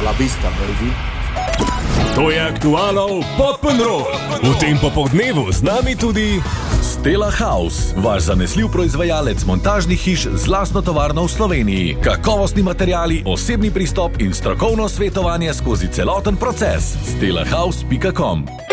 la vista, baby. To je Aktualov Pop'n'Roll. V tem popoldnevu z nami tudi Stella House, vaš zanesljiv proizvajalec montažnih hiš z lastno tovarno v Sloveniji. Kakovostni materiali, osebni pristop in strokovno svetovanje skozi celoten proces. stellahouse.com